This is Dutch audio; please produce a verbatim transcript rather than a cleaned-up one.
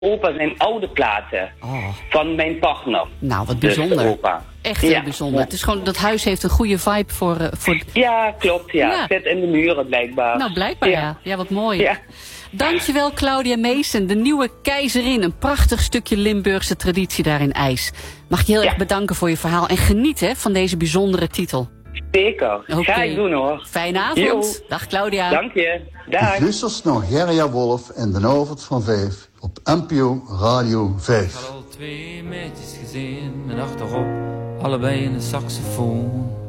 opa zijn oude platen. Oh. Van mijn partner. Nou, wat Dus bijzonder. opa. Echt heel Ja. bijzonder. Het is gewoon, dat huis heeft een goede vibe voor... Uh, voor... Ja, klopt. Ja. Ja. Het zit in de muren blijkbaar. Nou, blijkbaar ja. Ja, ja wat mooi. Ja. Dankjewel Claudia Meesen, de nieuwe keizerin. Een prachtig stukje Limburgse traditie daar in IJs. Mag ik je heel Ja. erg bedanken voor je verhaal. En geniet hè, van deze bijzondere titel. Zeker. Oké. Ga ik doen hoor. Fijne avond. Jo. Dag Claudia. Dank je. Dag. Vlissers nog Gerja Wolf en de Novert van Vijf op N P O Radio vijf. Ik had al twee meisjes gezien met achterop allebei een saxofoon.